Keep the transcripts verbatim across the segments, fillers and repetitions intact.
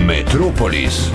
Metropolis.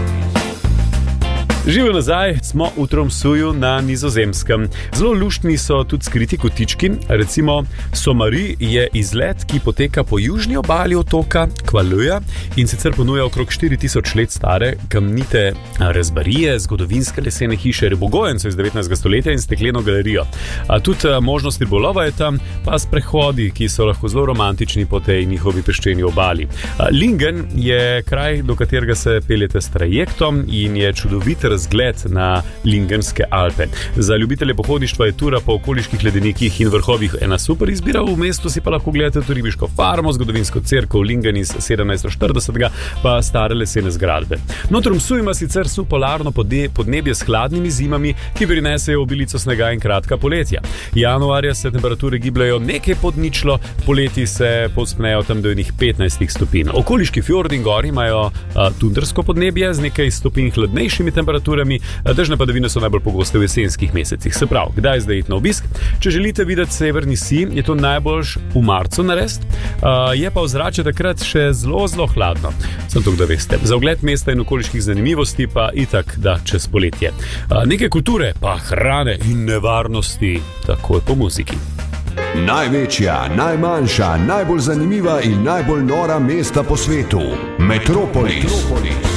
Živijo nazaj, smo v Tromsuju na Nizozemskem. Zelo luštni so tudi skriti kotički. Recimo Somari je izlet, ki poteka po južni obali otoka Kvaløya in sicer ponuja okrog štiri tisoč let stare kamnite rezbarije, zgodovinske lesene hiše, ribogojencev iz devetnajstega stoletja in stekleno galerijo. A tudi možnost ribolova je tam, pa sprehodi, ki so lahko zelo romantični po tej njihovi peščeni obali. Lingen je kraj, do katerega se peljete s trajektom in je čudovit razgled na Lingenske Alpe. Za ljubitelje pohodništva je tura po okoliških ledenikih in vrhovih ena super izbira, v mestu si pa lahko gledate tudi ribiško farmo, zgodovinsko cerkev Lingen iz sedemnajststo štiridesetega, pa stare lesene zgradbe. No, Tromsø ima sicer subpolarno podnebje s hladnimi zimami, ki prinesejo obilico snega in kratka poletja. Januarja se temperature gibljajo nekaj pod ničlo, poleti se povzpnejo tam do enih petnajst stopinj. Okoliški fjordi in gori imajo a, tundrsko podnebje z nekaj stopinj hladnejšimi temperaturami. Dežne padavine so najbolj pogoste v jesenskih mesecih. Se pravi, kdaj zdaj iti na obisk? Če želite videti severni sij, je to najboljš v marcu narediti, uh, je pa ozračje takrat še zelo, zelo hladno. Sem to, da veste. Za ogled mesta in okoliških zanimivosti pa itak, da čez poletje. Uh, nekaj kulture, pa hrane in nevarnosti, takoj po muziki. Največja, najmanjša, najbolj zanimiva in najbolj nora mesta po svetu. Metropolis. Metropolis.